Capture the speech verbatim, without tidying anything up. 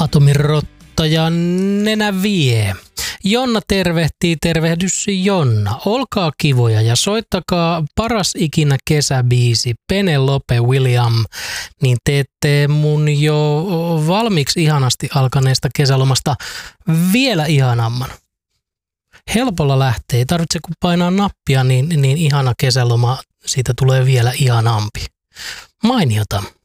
Atomirotta ja nenä vie. Jonna tervehtii, tervehdys Jonna. Olkaa kivoja ja soittakaa paras ikinä kesäbiisi Penelope William, niin teette mun jo valmiiksi ihanasti alkaneesta kesälomasta vielä ihanamman. Helpolla lähtee, ei tarvitse kun painaa nappia, niin, niin ihana kesäloma, siitä tulee vielä ihanampi. Mainiota.